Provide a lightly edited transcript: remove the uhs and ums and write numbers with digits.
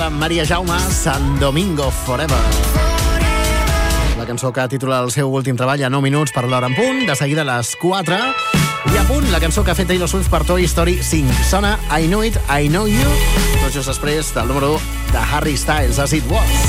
de Maria Jaume, San Domingo Forever. La cançó que titula el seu últim treball a 9 minuts per l'hora en punt, de seguida a les 4. I a punt, la cançó que ha fet Taylor Swift per Toy Story 5. Sona I Know It, I Know You, tot just després del número 1 de Harry Styles, As It Was.